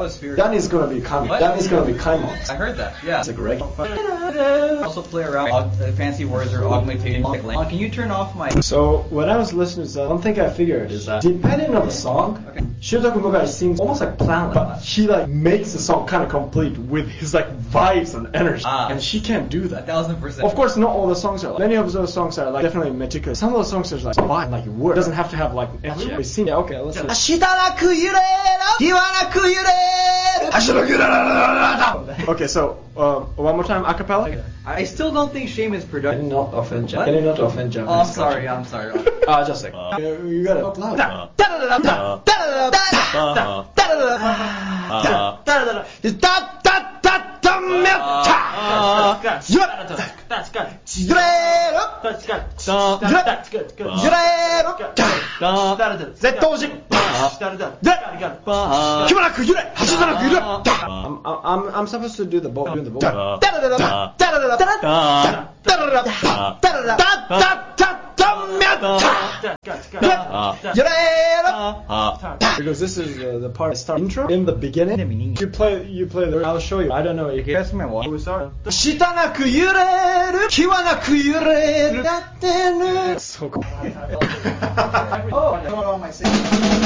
atmosphere. Danny's gonna be Kaimon. What? Danny's gonna be Kaimon. I heard that. Yeah. It's like Greg. Also play around fancy words or augmentation. Can you turn off my? So when I was listening to that, one thing I figured is that depending on the song, Shirotaka Mugai sings almost like planless, but he like makes the song kind of complete with his like vibes and energy, and she can't do that. 1000%. Of course, not all the songs are. Many of those songs are like definitely meticulous. Some of those songs are like fine, like word. It doesn't have to have like energy. We sing. Yeah, okay, let's listen. Okay, so one more time, acapella. I still don't think shame is Can productive. you not offend Japanese? Can you not offend Japanese? Oh, I'm sorry. Just like you gotta talk loud. I'm supposed to do the boat. Because this is the part I start intro in the beginning. You play the. I'll show you. I don't know. You can guess my what? We start. So cool. Oh,